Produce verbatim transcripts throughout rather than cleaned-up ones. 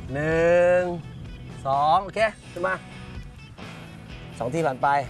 หนึ่งสองโอเคขึ้นมาสองทีผ่านไป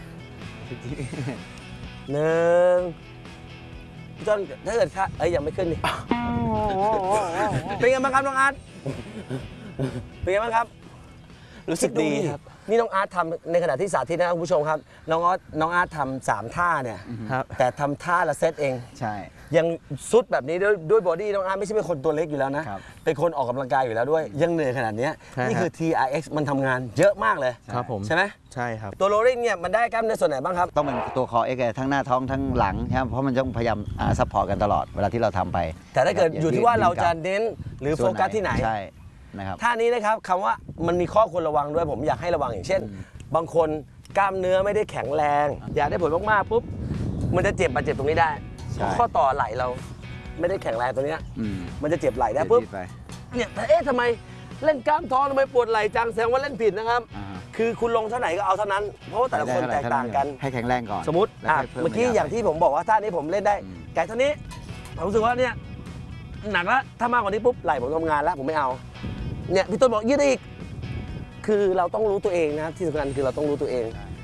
หนึ่งพี่ต้นถ้าเกิดค่าเอ้ยยังไม่ขึ้นนี่เป็นไงบ้างครับน้องอาร์ตเป็นไงบ้างครับรู้สึกดีครับนี่น้องอาร์ตทำในขณะที่สาธิตนะครับคุณผู้ชมครับน้องอาร์ตน้องอาร์ตทำสามท่าเนี่ยแต่ทำท่าละเซตเองใช่ยังซุดแบบนี้ด้วยด้วยบอดี้น้องอาร์ตไม่ใช่เป็นคนตัวเล็กอยู่แล้วนะเป็นคนออกกำลังกายอยู่แล้วด้วยยังเหนื่อยขนาดนี้นี่คือ ที อาร์ เอ็กซ์ มันทำงานเยอะมากเลยครับผมใช่ไหมใช่ครับตัวโรลลิ่งเนี่ยมันได้กล้ามเนื้อส่วนไหนบ้างครับต้องเป็นตัวคอเอ็กซ์ทั้งหน้าท้องทั้งหลังใช่ไหมเพราะมันต้องพยายามซัพพอร์ตกันตลอดเวลาที่เราทำไปแต่ถ้าเกิดอยู่ที่ว่าเราจะเน้นหรือโฟกัสที่ไหนใช่นะครับท่านี้นะครับคำว่ามันมีข้อควรระวังด้วยผมอยากให้ระวังอย่างเช่นบางคนกล้ามเนื้อไม่ได้แข็งแรงอยากได้ผลมากๆปุ๊บมันจะเจ็บบาดเจ็บตรงนี้ได้ข้อต่อไหล่เราไม่ได้แข็งแรงตัวนี้มันจะเจ็บไหล่ได้ปุ๊บเนี่ยแต่เอ๊ะทำไมเล่นกล้ามท้องทำไมปวดไหล่จังแสดงว่าเล่นผิดนะครับคือคุณลงเท่าไหร่ก็เอาเท่านั้นเพราะว่าแต่ละคนแตกต่างกันให้แข็งแรงก่อนสมมติอ่ะเมื่อกี้อย่างที่ผมบอกว่าท่านี้ผมเล่นได้ไก่เท่านี้ผมรู้สึกว่าเนี่ยหนักแล้วถ้ามากกว่านี้ปุ๊บไหล่ผมทำงานแล้วผมไม่เอาเนี่ยพี่ต้นบอกยืดอีกคือเราต้องรู้ตัวเองนะครับที่สำคัญคือเราต้องรู้ตัวเอง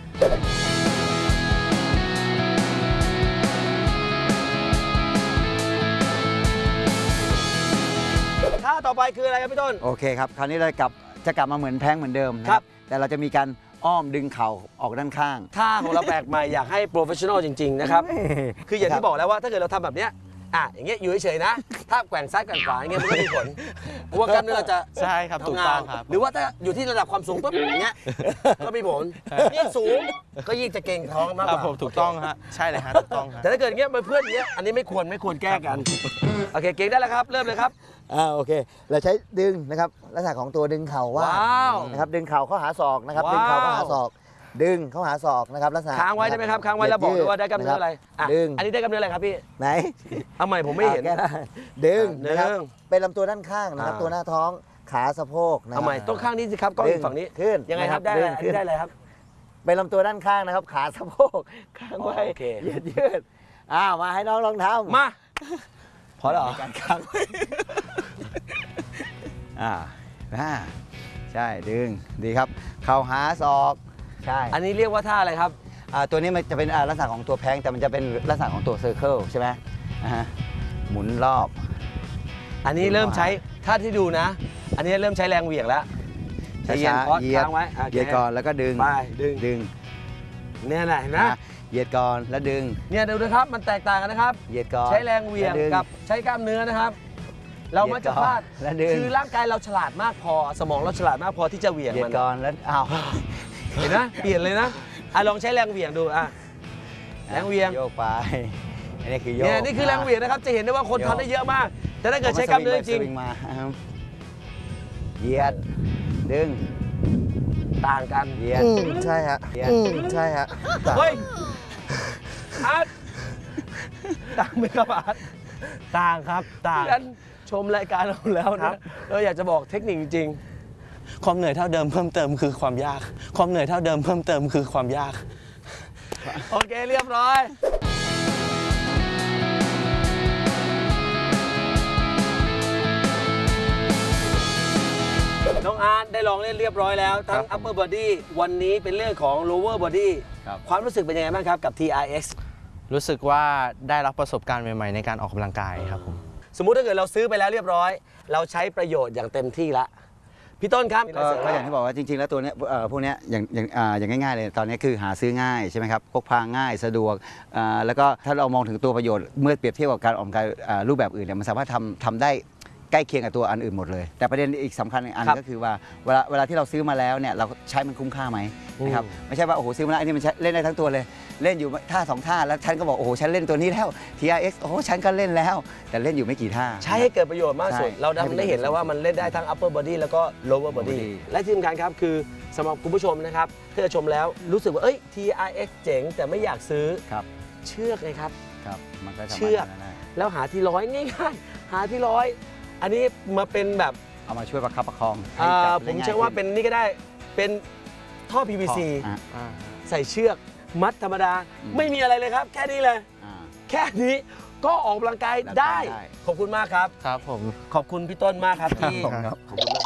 ท่าต่อไปคืออะไรครับพี่ต้นโอเคครับคราวนี้เรากลับจะกลับมาเหมือนแพงเหมือนเดิมนะครับแต่เราจะมีการอ้อมดึงเข่าออกด้านข้างท่าของเราแปลกใหม่อยากให้โปรเฟชชั่นอลจริงๆนะครับคืออย่างที่บอกแล้วว่าถ้าเกิดเราทำแบบเนี้ยอ่ะอย่างเงี้ยอยู่เฉยๆนะถ้าแกว่งซ้ายแกว่งขวาอย่างเงี้ยมันก็มีผลเพราะว่ากล้ามเนื้อเราจะใช่ครับถูกต้องครับหรือว่าถ้าอยู่ที่ระดับความสูงปุ๊บอย่างเงี้ยก็มีผลยิ่งสูงก็ยิ่งจะเก่งท้องมากกว่าผมถูกต้องฮะใช่เลยฮะถูกต้องแต่ถ้าเกิดอย่างเงี้ยเพื่อนอย่างเงี้ยอันนี้ไม่ควรไม่ควรแก้กันโอเคเก่งได้แล้วครับเริ่มเลยครับอ่าโอเคเราใช้ดึงนะครับลักษณะของตัวดึงเข่าว่านะครับดึงเข่าเข้าหาศอกนะครับดึงเข่าเข้าหาศอกดึงเข้าหาศอกนะครับลักษณะค้างไว้ได้ไหมครับค้างไว้แล้วบอกด้วยว่าได้กล้ามเนื้ออะไรดึงอันนี้ได้กล้ามเนื้ออะไรครับพี่ไหนเอาใหม่ผมไม่เห็นดึงนะครับเป็นลำตัวด้านข้างนะครับตัวหน้าท้องขาสะโพกเอาใหม่ต้องข้างนี้สิครับก็อยู่ฝั่งนี้ขึ้นยังไงครับได้ได้เลยครับเป็นลำตัวด้านข้างนะครับขาสะโพกข้างไว้ยืดยืดอ้าวมาให้น้องลองทำมาพอแล้วเหรอการค้างไว้อ่าใช่ดึงดีครับเข่าหาศอกใช่อันนี้เรียกว่าท่าอะไรครับอ่าตัวนี้มันจะเป็นลักษณะของตัวแพงแต่มันจะเป็นลักษณะของตัวเซอร์เคิลใช่ไหมอ่าหมุนรอบอันนี้เริ่มใช้ท่าที่ดูนะอันนี้เริ่มใช้แรงเหวี่ยงแล้วช้าๆเหยียดเหยียดก่อนแล้วก็ดึงไปดึงดึงเนี่ยแหละเห็นไหมเหยียดก่อนแล้วดึงเนี่ยดูนะครับมันแตกต่างกันนะครับเหยียดก่อนใช้แรงเหวี่ยงกับใช้กล้ามเนื้อนะครับเราไม่จะพลาดคือร่างกายเราฉลาดมากพอสมองเราฉลาดมากพอที่จะเหวี่ยงมันเหยียดก่อนแล้วอ้าวเห็นไหมเปลี่ยนเลยนะอ่ะลองใช้แรงเหวี่ยงดูอ่ะแรงเหวี่ยงโยกไปอันนี้คือโยกเนี่ยนี่คือแรงเหวี่ยงนะครับจะเห็นได้ว่าคนทำได้เยอะมากแต่ถ้าเกิดใช้กล้ามเนื้อจริงเหยียดดึงต่างกันเหยียดใช่ฮะเหยียดใช่ฮะเฮ้ยอาร์ตต่างไหมครับอาร์ตต่างครับต่างชมรายการเราแล้วนะเราอยากจะบอกเทคนิคจริงความเหนื่อยเท่าเดิมเพิ่มเติมคือความยากความเหนื่อยเท่าเดิมเพิ่มเติมคือความยากโอเคเรียบร้อยน้องอาร์ตได้ลองเล่นเรียบร้อยแล้วทั้ง upper body วันนี้เป็นเรื่องของ lower body ความรู้สึกเป็นยังไงบ้างครับกับ ที อาร์ เอ็กซ์รู้สึกว่าได้รับประสบการณ์ใหม่ๆในการออกกำลังกายครับผมสมมุติถ้าเกิดเราซื้อไปแล้วเรียบร้อยเราใช้ประโยชน์อย่างเต็มที่ละพี่ต้นครับก็อย่างที่บอกว่าจริงๆแล้วตัวนี้พวกนี้อย่างอย่างอย่างง่ายๆเลยตอนนี้คือหาซื้อง่ายใช่ไหมครับพกพาง่ายสะดวกแล้วก็ถ้าเรามองถึงตัวประโยชน์เมื่อเปรียบเทียบกับการออกกำลังกายรูปแบบอื่นเนี่ยมันสามารถทำทำได้ใกล้เคียงกับตัวอันอื่นหมดเลยแต่ประเด็นอีกสำคัญอันก็คือว่าเวลาเวลาที่เราซื้อมาแล้วเนี่ยเราใช้มันคุ้มค่าไหมนะครับไม่ใช่ว่าโอ้โหซื้อมาแล้วอันนี้มันเล่นได้ทั้งตัวเลยเล่นอยู่ท่าสองท่าแล้วฉันก็บอกโอ้โหฉันเล่นตัวนี้แล้ว ที อาร์ เอ็กซ์ โอ้โหฉันก็เล่นแล้วแต่เล่นอยู่ไม่กี่ท่าใช้ให้เกิดประโยชน์มากสุดเราได้เห็นแล้วว่ามันเล่นได้ทั้ง upper body แล้วก็ lower body และที่สำคัญครับคือสำหรับคุณผู้ชมนะครับถ้าจะชมแล้วรู้สึกว่าเอ้ย ที อาร์ เอ็กซ์ เจ๋งแต่ไม่อยากซื้อเชือกเลยครับเชือกแล้วหาที่ร้อยง่ายๆหาที่ร้อยอันนี้มาเป็นแบบเอามาช่วยประคับประคองผมเชื่อว่าเป็นนี่ก็ได้เป็นท่อ พี วี ซี ใส่เชือกมัดธรรมดาไม่มีอะไรเลยครับแค่นี้เลยแค่นี้ก็ออกกำลังกายได้ขอบคุณมากครับครับผมขอบคุณพี่ต้นมากครับที่ขอบคุณมาก